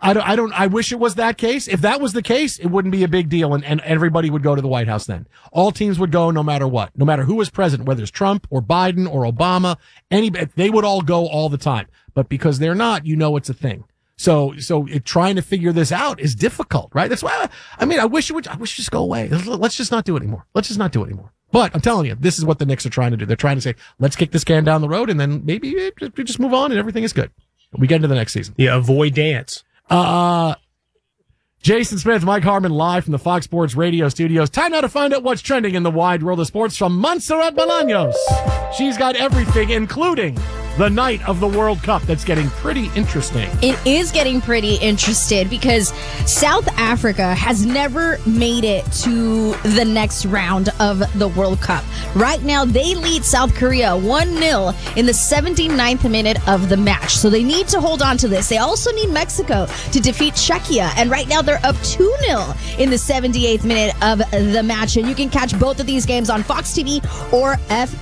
I wish it was that case. If that was the case, it wouldn't be a big deal, and everybody would go to the White House then. All teams would go no matter what, no matter who was president, whether it's Trump or Biden or Obama, they would all go all the time. But because they're not, it's a thing. So trying to figure this out is difficult, right? That's why, I wish it just go away. Let's just not do it anymore. But I'm telling you, this is what the Knicks are trying to do. They're trying to say, let's kick this can down the road, and then maybe we just move on and everything is good. We get into the next season. Yeah, avoid dance. Jason Smith, Mike Harmon, live from the Fox Sports Radio studios. Time now to find out what's trending in the wide world of sports from Montserrat Bolaños. She's got everything, including the night of the World Cup. That's getting pretty interesting. It is getting pretty interesting because South Africa has never made it to the next round of the World Cup. Right now, they lead South Korea 1-0 in the 79th minute of the match. So they need to hold on to this. They also need Mexico to defeat Czechia. And right now, they're up 2-0 in the 78th minute of the match. And you can catch both of these games on Fox TV or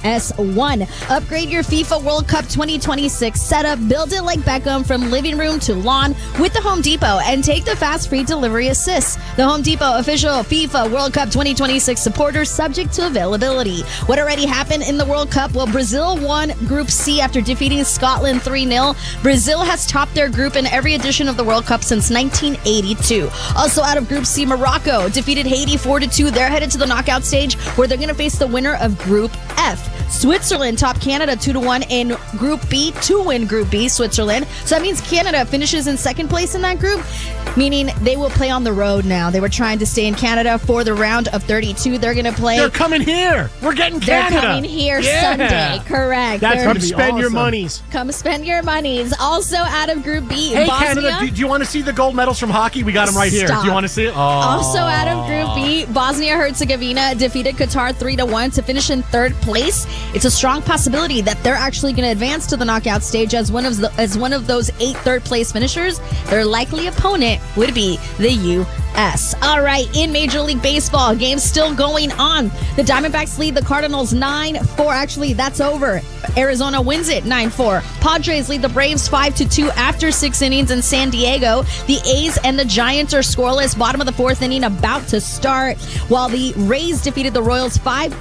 FS1. Upgrade your FIFA World Cup 2026 setup. Build it like Beckham from living room to lawn with the Home Depot and take the fast free delivery assist. The Home Depot official FIFA World Cup 2026 supporter, subject to availability. What already happened in the World Cup? Well, Brazil won Group C after defeating Scotland 3-0. Brazil has topped their group in every edition of the World Cup since 1982. Also out of Group C, Morocco defeated Haiti 4-2. They're headed to the knockout stage where they're going to face the winner of Group F. Switzerland topped Canada 2-1 in Group B to win Group B, Switzerland. So that means Canada finishes in second place in that group, meaning they will play on the road now. They were trying to stay in Canada for the round of 32. They're going to play. They're coming here. We're getting Canada. They're coming here Sunday. Correct. Come spend your monies. Come spend your monies. Also out of Group B, hey, Bosnia. Canada, do you want to see the gold medals from hockey? We got them right here. Do you want to see it? Oh. Also out of Group B, Bosnia-Herzegovina defeated Qatar 3-1 to finish in third place. It's a strong possibility that they're actually going to advance to the knockout stage as one of those 8 third-place finishers. Their likely opponent would be the U.S. All right, in Major League Baseball, games still going on. The Diamondbacks lead the Cardinals 9-4. Actually, that's over. Arizona wins it 9-4. Padres lead the Braves 5-2 after 6 innings in San Diego. The A's and the Giants are scoreless. Bottom of the 4th inning about to start. While the Rays defeated the Royals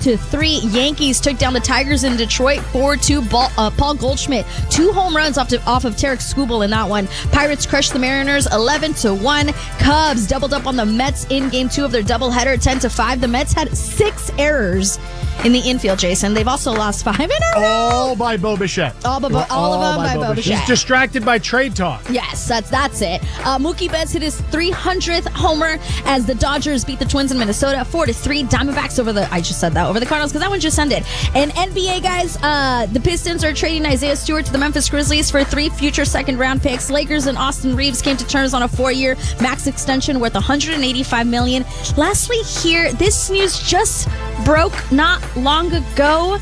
5-3. Yankees took down the Tigers in Detroit 4-2. Paul Goldschmidt, 2 home runs off of Tarek Skubal in that one. Pirates crushed the Mariners 11-1. Cubs doubled up on the Mets in Game 2 of their doubleheader 10-5. The Mets had 6 errors in the infield, Jason. They've also lost 5 in a row. All by Bo Bichette. All of them by Bo Bichette. He's distracted by trade talk. Yes, that's it. Mookie Betts hit his 300th homer as the Dodgers beat the Twins in Minnesota 4-3. Diamondbacks over the Cardinals because that one just ended. And NBA guys, the Pistons are trading Isaiah Stewart to the Memphis Grizzlies for 3 future second-round picks. Lakers and Austin Reeves came to terms on a 4-year max extension worth $185 million. Lastly, here, this news just broke not long ago,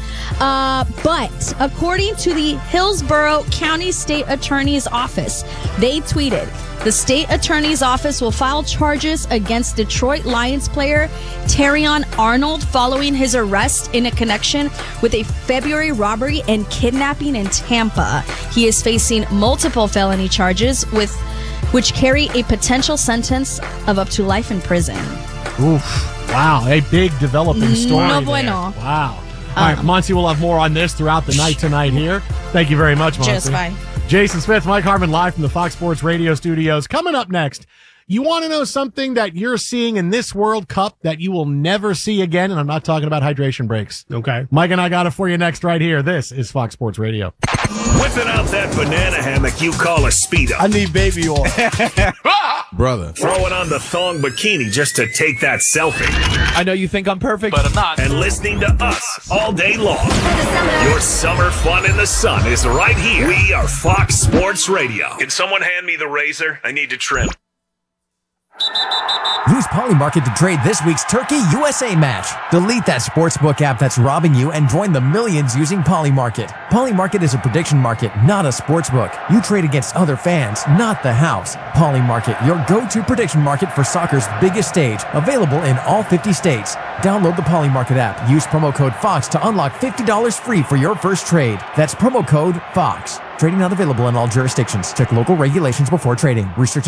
but according to the Hillsborough County State Attorney's Office, they tweeted, the state attorney's office will file charges against Detroit Lions player Terrion Arnold following his arrest in a connection with a February robbery and kidnapping in Tampa. He is facing multiple felony charges which carry a potential sentence of up to life in prison. Oof. Wow, a big developing story. No bueno. There. Wow. All right, Monty will have more on this throughout the night tonight here. Thank you very much, Monty. Just bye. Jason Smith, Mike Harmon, live from the Fox Sports Radio studios. Coming up next, you want to know something that you're seeing in this World Cup that you will never see again? And I'm not talking about hydration breaks. Okay. Mike and I got it for you next right here. This is Fox Sports Radio. Whipping out that banana hammock you call a Speedo. I need baby oil. Brother. Throwing on the thong bikini just to take that selfie. I know you think I'm perfect, but I'm not. And listening to us all day long. Your summer fun in the sun is right here. We are Fox Sports Radio. Can someone hand me the razor? I need to trim. Use Polymarket to trade this week's Turkey-USA match. Delete that sportsbook app that's robbing you and join the millions using Polymarket. Polymarket is a prediction market, not a sportsbook. You trade against other fans, not the house. Polymarket, your go-to prediction market for soccer's biggest stage. Available in all 50 states. Download the Polymarket app. Use promo code FOX to unlock $50 free for your first trade. That's promo code FOX. Trading not available in all jurisdictions. Check local regulations before trading. Restrictions